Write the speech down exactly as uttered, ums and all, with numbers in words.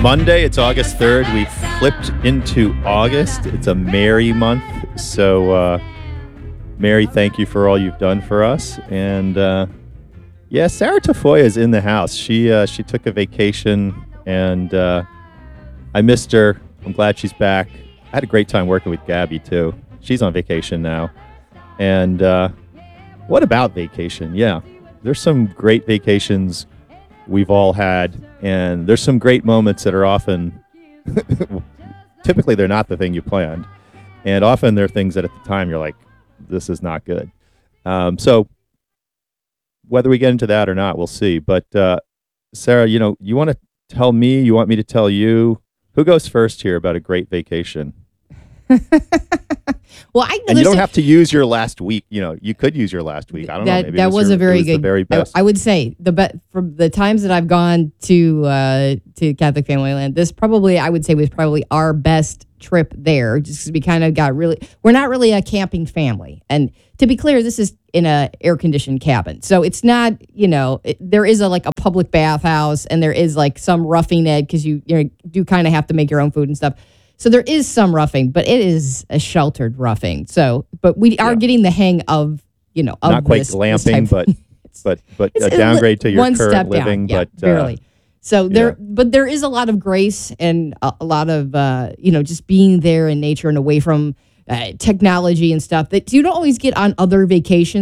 Monday. It's August third. We flipped into August. It's a merry month. So, uh, Mary, thank you for all you've done for us. And, uh, yeah, Sarah Tafoya is in the house. She uh, she took a vacation, and uh, I missed her. I'm glad she's back. I had a great time working with Gabby, too. She's on vacation now. And uh, what about vacation? Yeah, there's some great vacations we've all had, and there's some great moments that are often, typically they're not the thing you planned, and often they're things that at the time you're like, this is not good. Um, so whether we get into that or not, we'll see. But uh, Sarah, you know, you want to tell me, you want me to tell you, who goes first here about a great vacation? Well, I and you don't have to use your last week. You know, you could use your last week. I don't that, know. Maybe that was, was your, a very was good. The very best. I, I would say the be, from the times that I've gone to uh, to Catholic Family Land, this probably I would say was probably our best trip there. Just because we kind of got really, we're not really a camping family, and to be clear, this is in a air conditioned cabin, so it's not. You know, it, there is a like a public bathhouse, and there is like some roughing it because you you know, do kind of have to make your own food and stuff. So there is some roughing, but it is a sheltered roughing. So, but we are yeah. getting the hang of, you know, of not quite this, glamping, this but but but a downgrade to your one current step living. Down. Yeah, but barely. Uh, so there, yeah. but there is a lot of grace and a, a lot of, uh, you know, just being there in nature and away from uh, technology and stuff that you don't always get on other vacations.